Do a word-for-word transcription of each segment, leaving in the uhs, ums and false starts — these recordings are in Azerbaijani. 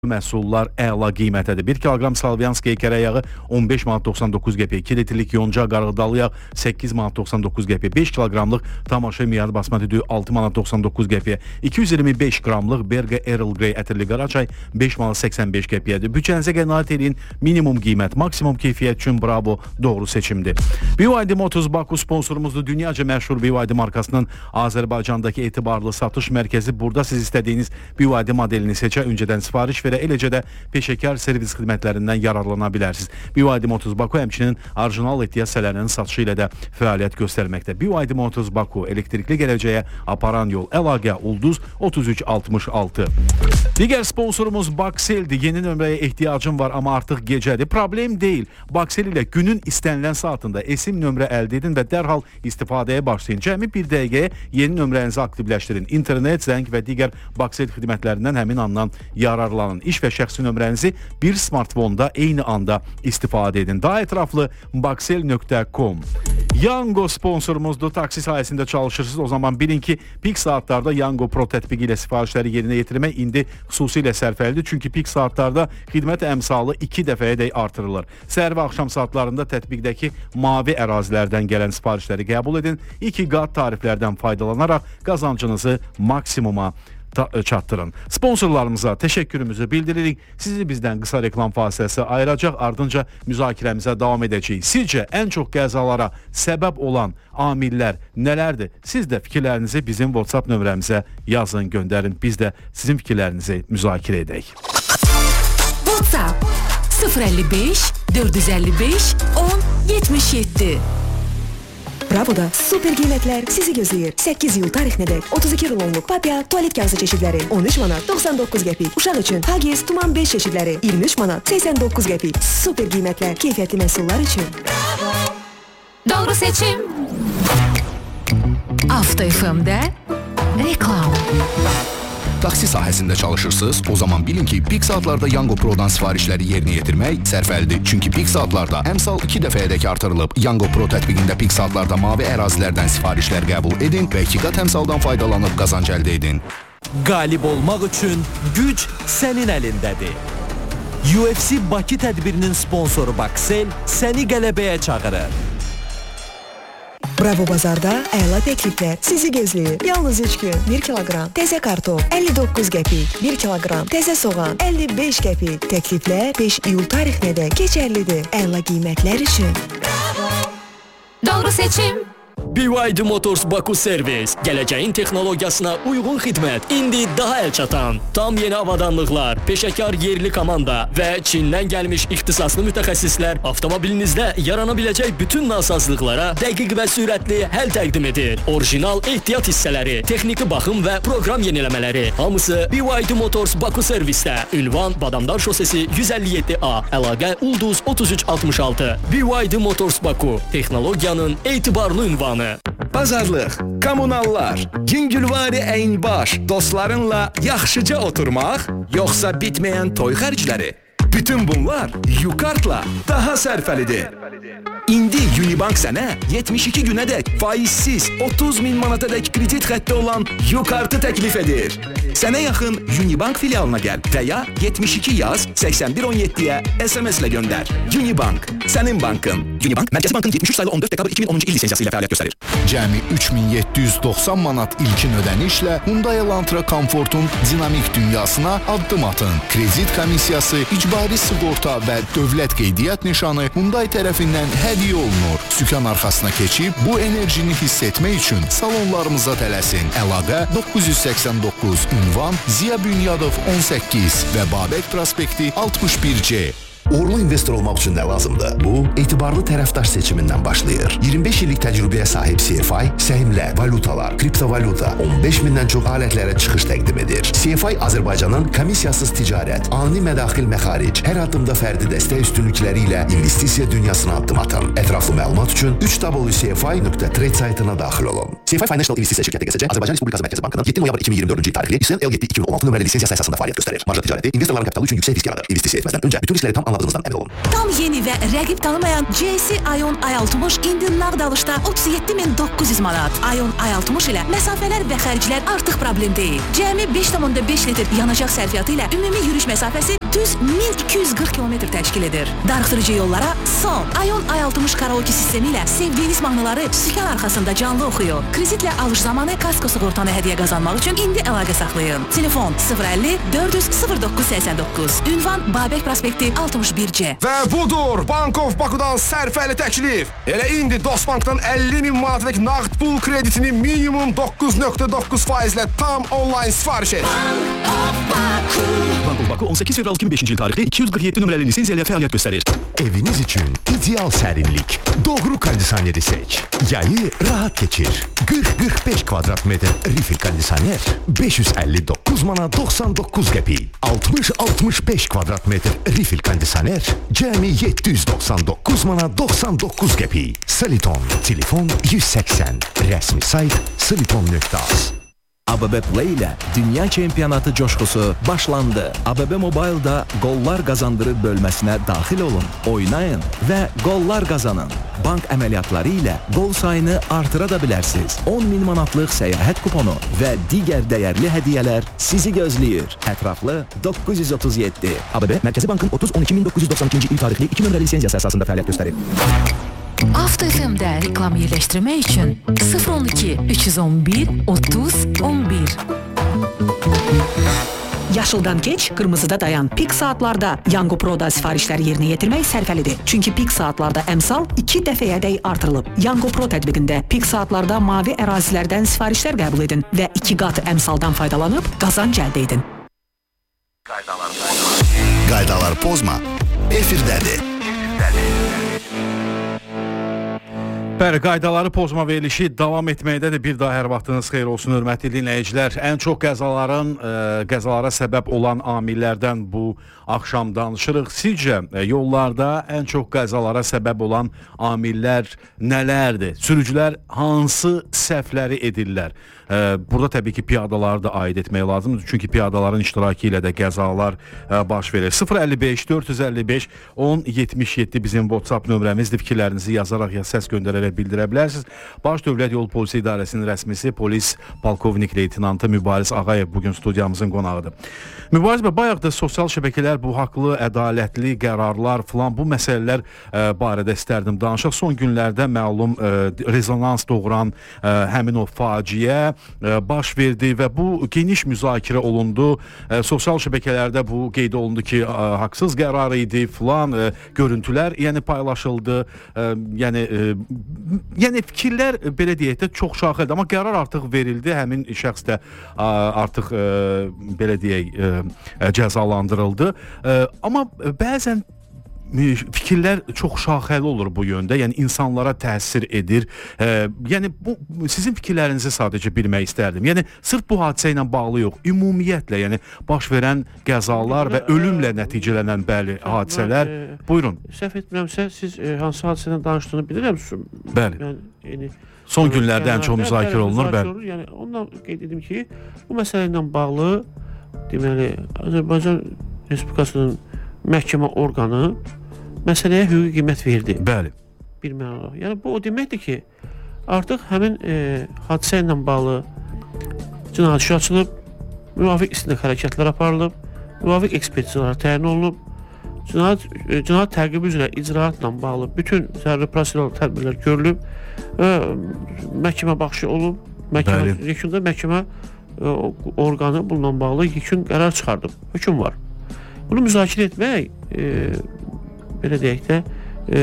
məhsullar əla qiymətədir. bir kiloqram salvianskiya kərə yağı on beş manat doxsan doqquz qəpik, iki litrlik yonca qarğıdalı yağ səkkiz manat doxsan doqquz qəpik, beş kiloqramlıq tamaşa miyarı basmati düyü altı manat doxsan doqquz qəpik, iki yüz iyirmi beş qramlıq Berga Earl Grey ətirli qaraçay beş manat səksən beş qəpikdir. Bütçənizə qənaət edin, minimum qiymət, maksimum keyfiyyət üçün bravo, doğru seçimdir. B Y D Motors Baku sponsorumuzdur. Dünyaca məşhur B Y D markasının Azərbaycandakı etibarlı satış mərkəzi. Burada siz istədiyiniz B Y D modelini seçə, öncədən sifariş verə, eləcə də peşəkar servis xidmətlərindən yararlana bilərsiniz. B Y D Motors Baku həmçinin orijinal ehtiyacçılarının satışı ilə də fəaliyyət göstərməkdə. B Y D Motors Baku elektrikli gələcəyə aparan yol. Əlaqə Ulduz otuz üç altmış altı. Digər sponsorumuz Baksel'dir. Yeni nömrəyə ehtiyacım var, amma artıq gecədir. Problem deyil. Baksel ilə günün istənilən saatında esim nömrə əldə edin və dərhal istifadəyə başlayın. Cəmi bir dəqiqəyə yeni nömrənizi aktivləşdirin. İnternet, zəng və digər Baksel xidmətlərindən həmin andan yararlanın. İş və şəxsi nömrənizi bir smartfonda eyni anda istifadə edin. Daha ətraflı baksel nöqtə com. Yango sponsorumuzdur. Taksi sayəsində çalışırsınız. O zaman bilin ki, pik saatlarda Yango Pro tətbiqi ilə sifarişləri yerinə yetirmək indi xüsusilə sərfəlidir. Çünki pik saatlarda xidmət əmsalı iki dəfəyədək artırılır. Səhər və axşam saatlarında tətbiqdəki mavi ərazilərdən gələn sifarişləri qəbul edin. İki qat tariflərdən faydalanaraq qazancınızı maksimuma çatdırın. Sponsorlarımıza təşəkkürümüzü bildiririk. Sizi bizdən qısa reklam fasiləsi ayıracaq, ardınca müzakirəmizə davam edəcəyik. Sizcə ən çox qəzalara səbəb olan amillər nələrdir? Siz də fikirlərinizi bizim WhatsApp nömrəmizə yazın, göndərin. Biz də sizin fikirlərinizi müzakirə edək. WhatsApp sıfır əlli beş dörd yüz əlli beş on yetmiş yeddi. Bravo'da super qiymətlər sizi gözləyir. səkkiz iyul tarixinədək otuz iki rulonluq papya, tualet kağızı çeşidləri on üç manat doxsan doqquz qəpik. Uşaq üçün Huggies Tuman beş çeşidləri iyirmi üç manat səksən doqquz qəpik. Super qiymətlər, keyfiyyətli məhsullar üçün. Doğru seçim. Avto F M'də reklam. Taksi sahəsində çalışırsınız, o zaman bilin ki, pik saatlarda Yango Pro'dan sifarişləri yerinə yetirmək sərfəlidir. Çünki pik saatlarda əmsal iki dəfəyədək artırılıb. Yango Pro tətbiqində pik saatlarda mavi ərazilərdən sifarişlər qəbul edin və iki qat əmsaldan faydalanıb qazanc əldə edin. Qalib olmaq üçün güc sənin əlindədir. U F C Bakı tədbirinin sponsoru Baksel səni qələbəyə çağırır. Bravo bazarda əla təkliflər sizi gözləyir. Yalnız üç gün bir kiloqram təzə kartof əlli doqquz qəpik, bir kiloqram təzə soğan əlli beş qəpik. Təkliflər beş iyul tarixinədək keçərlidir. Əla qiymətlər üçün. Doğru seçim. B Y D Motors Baku Servis. Gələcəyin texnologiyasına uyğun xidmət. İndi daha əlçatan. Tam yeni avadanlıqlar, peşəkar yerli komanda və Çindən gəlmiş ixtisaslı mütəxəssislər avtomobilinizdə yarana biləcək bütün nasazlıqlara dəqiq və sürətli həll təqdim edir. Orijinal ehtiyat hissələri, texniki baxım və proqram yeniləmələri. Hamısı B Y D Motors Baku Servisdə. Ünvan Badamdar şosesi yüz əlli yeddi A. Əlaqə Ulduz otuz üç altmış altı. B Y D Motors Baku. Texnologiyanın etibarlı ünvanı. Bazarlıq, kommunallar, yüngülvari əynbaş, dostlarınla yaxşıca oturmaq, yoxsa bitməyən toy xərcləri. Bütün bunlar Yukartla daha sərfəlidir. İndi Unibank sənə yetmiş iki günədək faizsiz otuz min manatadək kredit xətti olan Yukartı təklif edir. Sənə yaxın Unibank filialına gəl və ya yetmiş iki yaz səksən bir on yeddiyə S M S ilə göndər. Unibank, sənin bankın. Unibank, Mərkəzi Bankın yetmiş üç sayılı on dörd dekabr iki min onuncu il lisensiyası ilə fəaliyyət göstərir. Cəmi üç min yeddi yüz doxsan manat ilkin ödənişlə Hyundai Elantra Comfort'un dinamik dünyasına addım atın. Kredit komissiyası, icbari sığorta və dövlət qeydiyyat nişanı Hyundai tərəfindən hədiyyə olunur. Sükan arxasına keçib bu enerjini hiss etmək üçün salonlarımıza tələsin. Əlaqə doqquz yüz səksən doqquz, ünvan Ziya Bünyadov on səkkiz və Babək prospekti altmış bir C. Uğurlu investor olmaq üçün nə lazımdır? Bu, etibarlı tərəfdaş seçimindən başlayır. iyirmi beş illik təcrübəyə sahib C F I, səhmlər, valutalar, kriptovalyuta, on beş mindən çox alətlərə çıxış təqdim edir. C F I Azərbaycanın komissiyasız ticarət, ani mədaxil məxaric, hər addımda fərdi dəstək üstünlükləri ilə investisiya dünyasına addım atın. Ətraflı məlumat üçün üç w c f i nöqtə trade saytına daxil olun. C F I Financial İnvestisiya şirkəti G S C, Azərbaycan Respublikası Mərkəzi Bankının yeddi noyabr iki min iyirmi dördüncü il tarixli İSL L yeddi iki min on altı nömrəli lisensiyası əsasında fəaliyyət göstərir. Marja ticarəti investorların kapitalı üçün yüksək risk yaradır. İnvestisiya etməzdən öncə bütün riskləri tam anladan aldığınızdan əmin olun. Tam yeni və rəqib tanımayan C S Ion i altmış indi nağd alışda otuz yeddi min doqquz yüz manat. Ion i altmış ilə məsafələr və xərclər artıq problem deyil. Cəmi beş nöqtə beş litr yanacaq sərfiyyatı ilə ümumi yürüyüş məsafəsi düz min iki yüz qırx kilometr təşkil edir. Darıxdırıcı yollara son. Ion i altmış karaoke sistemi ilə sevdiyiniz mahnıları sükan arxasında canlı oxuyur. Kreditlə alış zamanı kasko sığortanı hədiyyə qazanmaq üçün indi əlaqə saxlayın. Telefon sıfır əlli dörd yüz sıfır doqquz səksən doqquz. Ünvan Babək prospekti altmış bir C. Və budur, Bank of Baku'dan sərfəli təklif. Elə indi Dostbankdan əlli min manatlıq nağd pul kreditini minimum doqquz nöqtə doqquz faizlə tam onlayn sifariş et. Bank of Baku on səkkiz fevral iki min beşinci il tarixli iki yüz qırx yeddi nömrəli lisenziya ilə fəaliyyət göstərir. Eviniz üçün ideal sərinlik. Doğru kondisioneri seç. Yayı rahat keçir. qırx qırx beş kvadrat metr refill kondisioner beş yüz əlli doqquz manat doxsan doqquz qəpik. altmış altmış beş kvadrat metr refill kondisioner cəmi yeddi yüz doxsan doqquz manat doxsan doqquz qəpik. Soliton, telefon yüz səksən. Rəsmi sayt soliton nöqtə az. A B B Play ilə dünya çempionatı coşqusu başlandı. A B B Mobile-da qollar qazandırır bölməsinə daxil olun, oynayın və qollar qazanın. Bank əməliyyatları ilə qol sayını artıra da bilərsiniz. on min manatlıq səyahət kuponu və digər dəyərli hədiyyələr sizi gözləyir. Ətraflı doqquz yüz otuz yeddi. A B B Mərkəzi Bankın otuz on iki min doqquz yüz doxsan ikinci il tarixli iki nömrəli lisenziyası əsasında fəaliyyət göstərir. Avto F M-də reklam yerləşdirmək üçün sıfır on iki üç yüz on bir otuz on bir. Yaşıldan keç, qırmızıda dayan. Pik saatlarda Yango Pro'da sifarişləri yerinə yetirmək sərfəlidir. Çünki pik saatlarda əmsal iki dəfəyədək artırılıb. Yango Pro tətbiqində pik saatlarda mavi ərazilərdən sifarişlər qəbul edin və iki qat əmsaldan faydalanıb qazanc əldə edin. Qaydalar pozma. Efirdədir. Bəli, qaydaları pozma verilişi davam etməkdədir. Bir daha hər vaxtınız xeyir olsun, hörmətli dinləyicilər. Ən çox qəzaların, ə, qəzalara səbəb olan amillərdən bu axşam danışırıq. Sizcə yollarda ən çox qəzalara səbəb olan amillər nələrdir? Sürücülər hansı səhvləri edirlər? Ə, burada təbii ki, piyadaları da aid etmək lazımdır. Çünki piyadaların iştirakı ilə də qəzalar ə, baş verir. sıfır əlli beş dörd yüz əlli beş on yetmiş yeddi bizim WhatsApp nömrəmizdir. Fikirlərinizi yazaraq ya səs göndərərək bildirə bilərsiniz. Baş Dövlət Yol Polisi İdarəsinin rəsmisi polis polkovnik leytenantı Mübariz Ağayev bugün studiyamızın qonağıdır. Mübariz bəy, bayaq da sosial şəbəkələr bu haqlı, ədalətli qərarlar filan bu məsələlər ə, barədə istərdim danışaq. Son günlərdə məlum ə, rezonans doğuran ə, həmin o faciə ə, baş verdi və bu geniş müzakirə olundu. Ə, sosial şəbəkələrdə bu qeyd olundu ki, ə, haqsız qərar idi filan, ə, görüntülər yəni paylaşıldı. Ə, yəni ə, yəni fikirlər belə deyək də çox şaxəlidir, amma qərar artıq verildi. Həmin şəxs də ə, artıq ə, belə deyək ə, cəzalandırıldı. Ə, amma bəzən fikirlər çox şaxəli olur bu yöndə, yəni insanlara təsir edir. Ə, yəni bu sizin fikirlərinizi sadəcə bilmək istərdim. Yəni sırf bu hadisə ilə bağlı yox, ümumiyyətlə, yəni baş verən qəzalar və ölümlə nəticələnən bəli hadisələr. Buyurun. Səhv etmirəmsə, siz e, hansı hadisədən danışdığını bilirəm. Bəli. Yəni, yəni, son günlərdə ən çox müzakirə olunur, bəli. Olur. Yəni ondan qeyd edim ki, bu məsələ ilə bağlı deməli Azərbaycan Respublikasının məhkəmə orqanı məsələyə hüquqi qiymət verdi. Bəli. Bir mənada. Yəni bu o deməkdir ki, artıq həmin e, hadisə ilə bağlı cinayət işi açılıb, müvafiq istinaq hərəkətlər aparılıb, müvafiq ekspertizalar təyin olunub, cinayət e, cinayət təqibi üzrə icraatla bağlı bütün zəruri prosedural tədbirlər görülüb və məhkəmə baxışı olub. Məhkəmə yekunda məhkəmə e, orqanı bununla bağlı yekun qərar çıxardıb. Hökm var. Bunu müzakirə etmək e, belə deyək də e,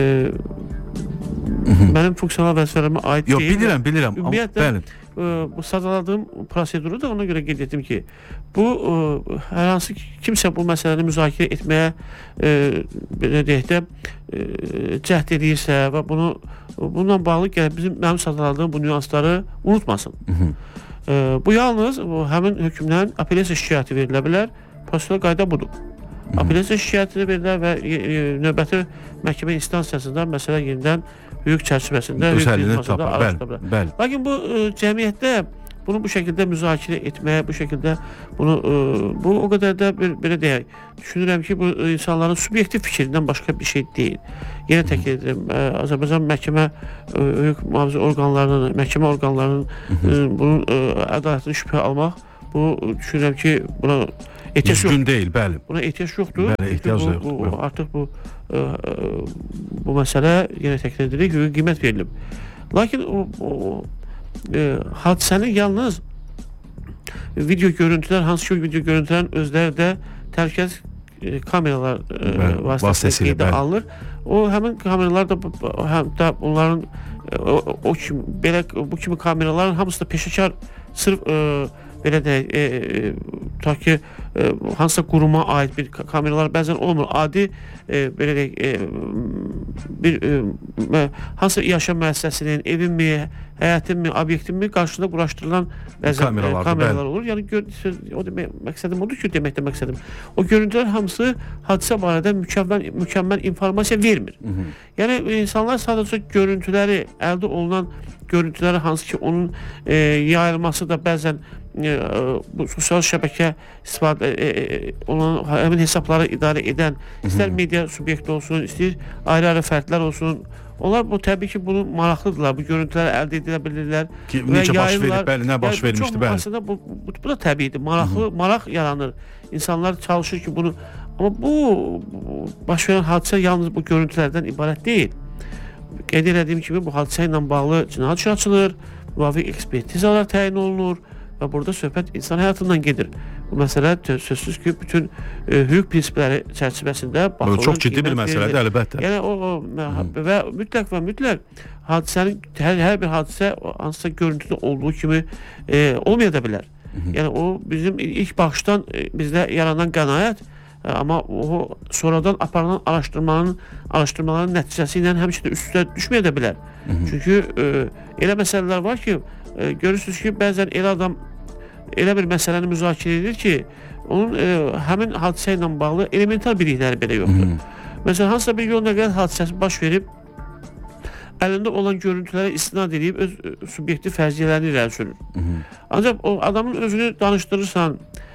mənim funksiyalar vəzifələrimə aid deyil. Yox, bilirəm, bilirəm. Ümumiyyətlə, e, bu sadaladığım proseduru da ona görə qeyd etdim ki, bu e, hər hansı kimsə bu məsələni müzakirə etməyə e, belə deyək də e, cəhd edirsə və bunu bununla bağlı gəlib bizim mənim sadaladığım bu nüansları unutmasın. E, bu yalnız bu, həmin hökmdən apellyasiya şikayəti verilə bilər. Prosedural qayda budur. Apellyasiya şikayəti verilir və e, e, növbəti məhkəmə instansiyasında məsələ yenidən hüquq çərçivəsində hüquq tapar. Bəli, bəli. Lakin bu e, cəmiyyətdə bunu bu şəkildə müzakirə etməyə, bu şəkildə bunu e, bu o qədər də bir, belə deyək, düşünürəm ki, bu insanların subyektiv fikrindən başqa bir şey deyil. Yenə təkrar edirəm, e, Azərbaycan məhkəmə e, hüquq mühafizə orqanlarının, məhkəmə orqanlarının e, bunun e, ədalətini şübhə almaq, bu düşünürəm ki, buna ehtiyac yoxdur. deyil, bəli. Buna ehtiyac yoxdur. Bəli, ehtiyac bu, yoxdur. Bu, artıq bu e, bu məsələ yenə təkrar edirik, hüquqi qiymət verilib. Lakin o, o e, hadisənin yalnız video görüntülər, hansı ki video görüntülərin özləri də təhlükəsiz e, kameralar e, vasitəsilə qeydə alınır. O həmin kameralar da həm də onların o, o kimi belə bu kimi kameraların hamısı da peşəkar sırf e, belə deyək, e, e, ta ki e, hansısa quruma aid bir kameralar bəzən olmur. Adi e, belə deyək, e, bir e, hansısa yaşam müəssisəsinin, evinmi, həyətinmi, obyektinmi qarşısında quraşdırılan bəzən kameralar, e, kameralar olur. Yəni gör, o demək məqsədim odur ki, deməkdə məqsədim. O görüntülər hamısı hadisə barədə mükəmməl mükəmməl informasiya vermir. Hı -hı. Yəni insanlar sadəcə görüntüləri, əldə olunan görüntüləri hansı ki onun e, yayılması da bəzən e, bu sosial şəbəkə istifadə e, e, olan həmin hesabları idarə edən, istər media subyekti olsun, istər ayrı-ayrı fərdlər olsun, onlar bu təbii ki bunu maraqlıdırlar, bu görüntüləri əldə edə bilirlər ki, necə baş verib, bəli, nə baş yəni, vermişdi, bəli. Aslında bu, bu, bu da təbiidir, maraqlı, Hı -hı. maraq yaranır. İnsanlar çalışır ki bunu, amma bu, bu baş verən hadisə yalnız bu görüntülərdən ibarət deyil. Qeyd etdiyim kimi bu hadisə ilə bağlı cinayət işi açılır, müvafiq ekspertizalar təyin olunur və burada söhbət insan həyatından gedir. Bu məsələ sözsüz ki, bütün e, hüquq prinsipləri çərçivəsində baxılır. Çox ciddi bir məsələdir, əlbəttə. Yəni o, o və mütləq və mütləq hadisənin hər, hər bir hadisə hansısa görüntüdə olduğu kimi e, olmaya da bilər. Hı -hı. Yəni o bizim ilk baxışdan e, bizdə yaranan qənaət, amma o sonradan aparılan araşdırmanın araşdırmaların nəticəsi ilə həmişə də üst-üstə düşməyə də bilər. Hı -hı. Çünki e, elə məsələlər var ki, e, görürsünüz ki, bəzən elə adam elə bir məsələni müzakirə edir ki, onun e, həmin hadisə ilə bağlı elementar bilikləri belə yoxdur. Hı -hı. Məsələn, hansısa bir yol nəqliyyat hadisəsi baş verib, əlində olan görüntülərə istinad edib öz e, subyektiv fərziyyələrini irəli sürür. Hı -hı. Ancaq o adamın özünü danışdırırsan,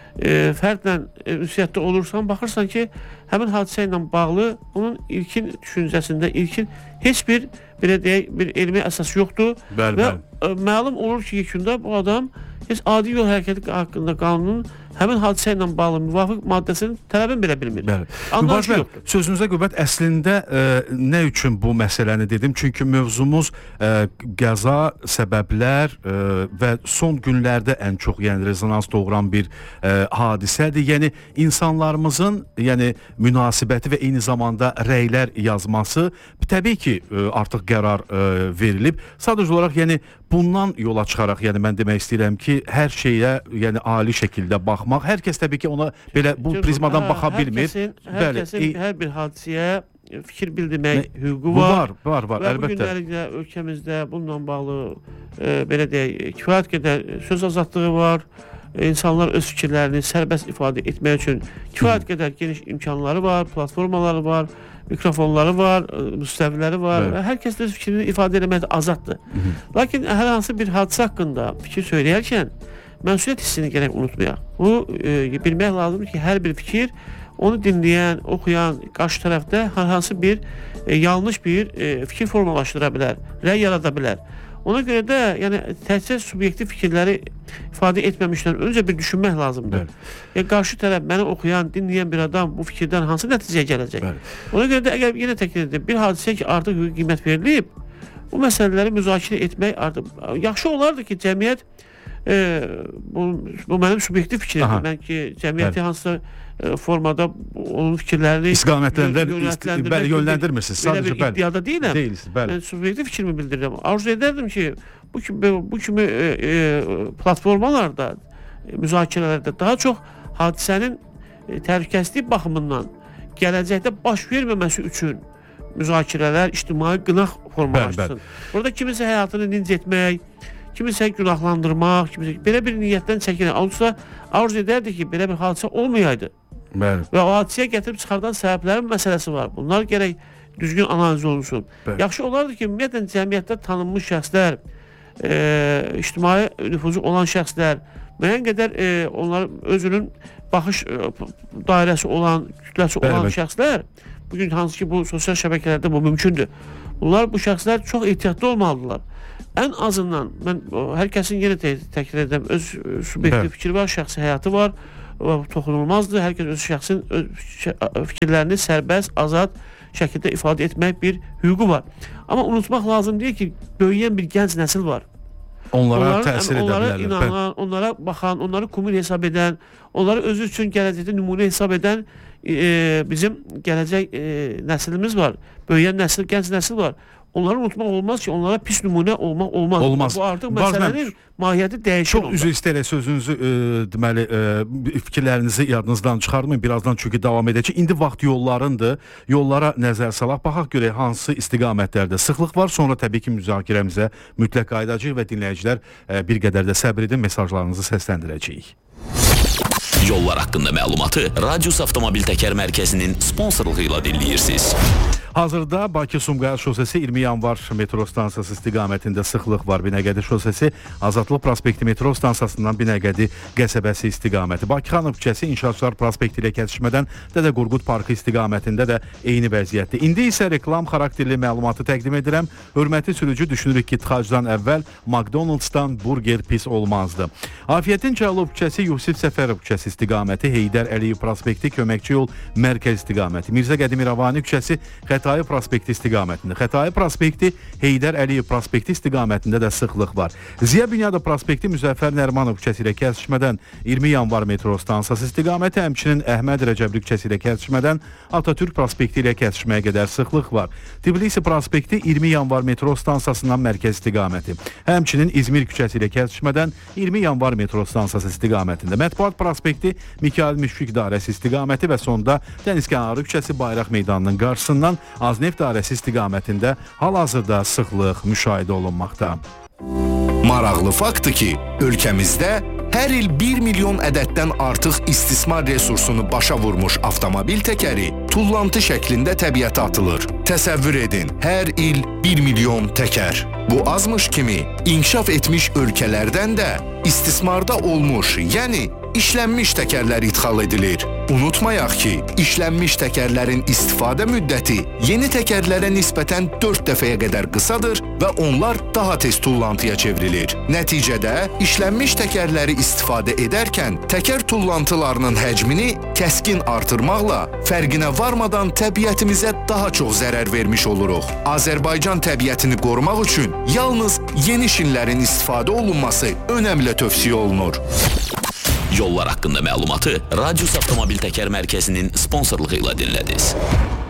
E, fərdlə e, ünsiyyətdə olursan, baxırsan ki, həmin hadisə ilə bağlı onun ilkin düşüncəsində, ilkin heç bir belə deyək, bir elmi əsas yoxdur. Bəli, və bəli. E, məlum olur ki, yekunda bu adam heç adi yol hərəkəti haqqında qanunun həmin hadisə ilə bağlı müvafiq maddəsinin tələbini belə bilmir. Mübaş bəy, sözünüzə qüvvət, əslində e, nə üçün bu məsələni dedim? Çünki mövzumuz e, qəza, səbəblər e, və son günlərdə ən çox yəni rezonans doğuran bir e, hadisədir. Yəni insanlarımızın yəni münasibəti və eyni zamanda rəylər yazması təbii ki e, artıq qərar e, verilib. Sadəcə olaraq yəni bundan yola çıxaraq, yəni mən demək istəyirəm ki, hər şeyə yəni ali şəkildə baxmaq, hər kəs təbii ki ona belə bu prizmadan baxa bilmir. Hər kəsin, hər, kəsin, hər bir hadisəyə fikir bildirmək hüququ var. Var, var, və əlbəttə. Və bu günlərdə ölkəmizdə bununla bağlı e, belə deyək, kifayət qədər söz azadlığı var. E, insanlar öz fikirlərini sərbəst ifadə etmək üçün kifayət qədər geniş imkanları var, platformaları var, mikrofonları var, müstəviləri var və hər kəs öz fikrini ifadə etməkdə azaddır. Hı -hı. Lakin hər hansı bir hadisə haqqında fikir söyləyərkən məsuliyyət hissini gərək unutmayaq. Bu e, bilmək lazımdır ki, hər bir fikir onu dinləyən, oxuyan qarşı tərəfdə hər hansı bir e, yanlış bir e, fikir formalaşdıra bilər, rəy yarada bilər. Ona görə də yəni təkcə subyektiv fikirləri ifadə etməmişdən öncə bir düşünmək lazımdır. Yəni qarşı tərəf məni oxuyan, dinləyən bir adam bu fikirdən hansı nəticəyə gələcək? Bəli. Ona görə də əgər yenə təkrar edirəm, bir hadisə ki, artıq hüquqi qiymət verilib, bu məsələləri müzakirə etmək artıq yaxşı olardı ki, cəmiyyət e, bu, bu mənim subyektiv fikrimdir. Mən ki, cəmiyyəti hansısa e, formada onun fikirlərini istiqamətləndir, bəli, yönləndirmirsiniz. Sadəcə bəli. İddiada deyiləm. Deyilsiniz, bəli. Mən subyektiv fikrimi bildirirəm. Arzu edərdim ki, bu kimi bu kimi e, e, platformalarda, e, müzakirələrdə daha çox hadisənin e, təhlükəsizlik baxımından gələcəkdə baş verməməsi üçün müzakirələr, ictimai qınaq formalaşsın. Burada kimisə həyatını ninc etmək, kimisə günahlandırmaq, kimisə belə bir niyyətdən çəkinək. Olsa arzu edərdi ki, belə bir hadisə olmayaydı. Bəli. Və o hadisəyə gətirib çıxardan səbəblərin məsələsi var. Bunlar gərək düzgün analiz olunsun. Bəli. Yaxşı olardı ki, ümumiyyətlə cəmiyyətdə tanınmış şəxslər, e, ictimai nüfuzu olan şəxslər, müəyyən qədər e, onların özünün baxış e, dairəsi olan, kütləsi olan Bəli. şəxslər, bugün hansı ki bu sosial şəbəkələrdə bu mümkündür. Bunlar, bu şəxslər çox ehtiyatlı olmalıdırlar. Ən azından, mən hər kəsin yenə tə təkrar edəm, öz subyektiv fikri var, şəxsi həyatı var, toxunulmazdır. Hər kəs öz şəxsin öz fikirlərini sərbəst, azad şəkildə ifadə etmək bir hüququ var. Amma unutmaq lazım deyil ki, böyüyən bir gənc nəsil var. Onlara onların, təsir edə onlara bilərlər. inanan, onlara baxan, onları kumil hesab edən, onları özü üçün gələcəkdə nümunə hesab edən e, bizim gələcək e, nəslimiz var. Böyüyən nəsil, gənc nəsil var. Onları unutmaq olmaz ki, onlara pis nümunə olmaq olmaz. Olmaz. Bu artıq məsələnin mahiyyəti dəyişir. Çox üzr istəyirəm sözünüzü, e, deməli, e, fikirlərinizi yadınızdan çıxarmayın. Birazdan çünki davam edəcək. İndi vaxt yollarındır. Yollara nəzər salaq. Baxaq görək hansı istiqamətlərdə sıxlıq var. Sonra təbii ki, müzakirəmizə mütləq qayıdacağıq və dinləyicilər e, bir qədər də səbr edin, mesajlarınızı səsləndirəcəyik. Yollar haqqında məlumatı Radius Avtomobil Təkər Mərkəzinin sponsorluğu ilə dinləyirsiniz. Hazırda Bakı-Sumqayıt şosesi iyirmi yanvar metro stansiyası istiqamətində sıxlıq var. Binəqədi şosesi Azadlıq prospekti metro stansiyasından Binəqədi qəsəbəsi istiqaməti. Bakıxanov küçəsi İnşaatçılar prospekti ilə kəsişmədən Dədə Qorqud parkı istiqamətində də eyni vəziyyətdir. İndi isə reklam xarakterli məlumatı təqdim edirəm. Hörmətli sürücü, düşünürük ki, tıxacdan əvvəl McDonald's-dan burger pis olmazdı. Afiyyətin Cəlov küçəsi Yusif Səfərov küçəsi istiqaməti, Heydər Əliyev prospekti Köməkçi yol mərkəz istiqaməti, Mirzə Qədim İrəvani küçəsi Xətai prospekti istiqamətində, Xətai prospekti Heydər Əliyev prospekti istiqamətində də sıxlıq var. Ziya Bünyadov prospekti Müzəffər Nərimanov küçəsi ilə kəsişmədən iyirmi yanvar metro stansiyası istiqaməti, həmçinin Əhməd Rəcəbli küçəsi ilə kəsişmədən Atatürk prospekti ilə kəsişməyə qədər sıxlıq var. Tbilisi prospekti iyirmi yanvar metro stansiyasından mərkəz istiqaməti, həmçinin İzmir küçəsi ilə kəsişmədən iyirmi yanvar metro stansiyası istiqamətində, Mətbuat prospekti Mikail Müşfiq dairəsi istiqaməti və sonda Dənizkənarı küçəsi Bayraq meydanının qarşısından Azneft dairəsi istiqamətində hal-hazırda sıxlıq müşahidə olunmaqda. Maraqlı faktdır ki, ölkəmizdə hər il bir milyon ədəddən artıq istismar resursunu başa vurmuş avtomobil təkəri tullantı şəklində təbiətə atılır. Təsəvvür edin, hər il bir milyon təkər. Bu azmış kimi inkişaf etmiş ölkələrdən də istismarda olmuş, yəni işlənmiş təkərlər ixal edilir. Unutmayaq ki, işlənmiş təkərlərin istifadə müddəti yeni təkərlərə nisbətən dörd dəfəyə qədər qısadır və onlar daha tez tullantıya çevrilir. Nəticədə işlənmiş təkərləri istifadə edərkən təkər tullantılarının həcmini kəskin artırmaqla fərqinə varmadan təbiətimizə daha çox zərər vermiş oluruq. Azərbaycan təbiətini qorumaq üçün yalnız yeni şinlərin istifadə olunması önəmli tövsiyə olunur. Yollar haqqında məlumatı Radius Avtomobil Təkər Mərkəzinin sponsorluğu ilə dinlədiniz.